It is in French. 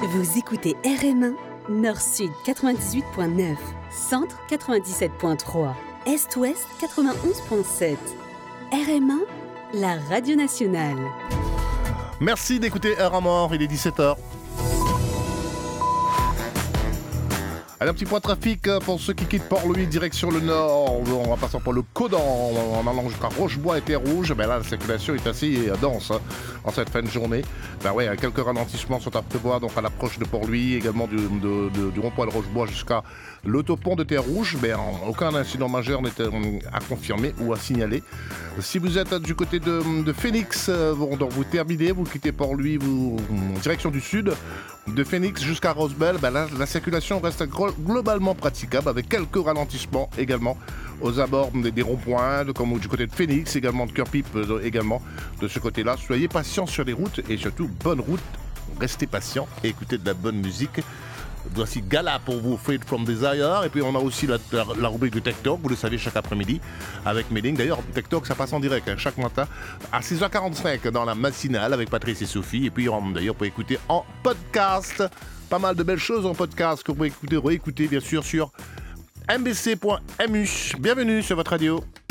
Vous écoutez RM1, Nord-Sud 98.9, Centre 97.3, Est-Ouest 91.7. RM1, la radio nationale. Merci d'écouter Heure à mort, il est 17h. Allez, un petit point de trafic pour ceux qui quittent Port-Louis, direction le nord. On va passer par le Codan, en allant jusqu'à Rochebois et Terre-Rouge. Ben là, la circulation est assez dense en cette fin de journée. Ben ouais, quelques ralentissements sont à prévoir donc à l'approche de Port-Louis, également du rond-point de Rochebois jusqu'à l'autopont de Terre-Rouge. Ben, aucun incident majeur n'est à confirmer ou à signaler. Si vous êtes du côté de Phoenix, donc vous terminez, vous quittez Port-Louis, direction du sud, de Phoenix jusqu'à Rosebel, ben là, la circulation reste globalement praticable avec quelques ralentissements également aux abords des ronds-points, comme du côté de Phoenix, également de Cœur-Pipe, également de ce côté-là. Soyez patients sur les routes et surtout bonne route. Restez patients et écoutez de la bonne musique. Voici Gala pour vous, Freed from Desire. Et puis on a aussi la rubrique du Tech Talk, vous le savez, chaque après-midi avec Méling. D'ailleurs, Tech Talk, ça passe en direct chaque matin à 6h45 dans la matinale avec Patrice et Sophie. Et puis d'ailleurs, vous pouvez écouter en podcast. Pas mal de belles choses en podcast que vous pouvez écouter, réécouter bien sûr sur mbc.mu. Bienvenue sur votre radio.